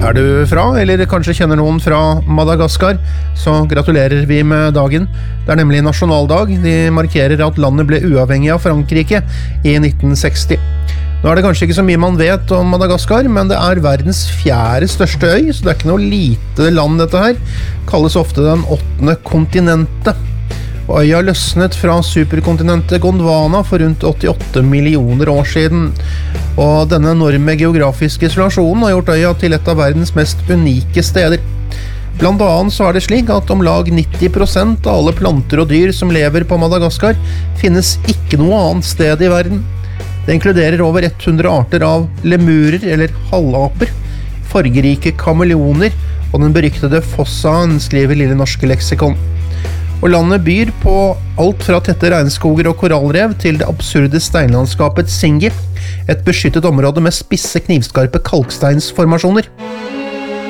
Er du fra, eller kanskje kjenner noen fra Madagaskar, så gratulerer vi med dagen. Det er nemlig nasjonaldag. De markerer at landet ble uavhengig av Frankrike i 1960. Nå er det kanskje ikke så mye man vet om Madagaskar, men det er verdens 4. største øy, så det er ikke noe lite land dette her. Kalles ofte den 8. kontinentet. Og øya løsnet fra superkontinentet Gondwana for rundt 88 millioner år siden. Og denne enorme geografiske isolasjonen har gjort øya til et av verdens mest unike steder. Blant annet så er det slik at om lag 90% av alle planter og dyr som lever på Madagaskar finnes ikke noe annet sted i verden. Det inkluderer over 100 arter av lemurer eller halvaper, fargerike kameleoner og den beryktede fossaen, skriver Lille Norske Leksikon. Og landet byr på alt fra tette regnskoger og korallrev til det absurde steinlandskapet Singi, et beskyttet område med spisse knivskarpe kalksteinsformasjoner.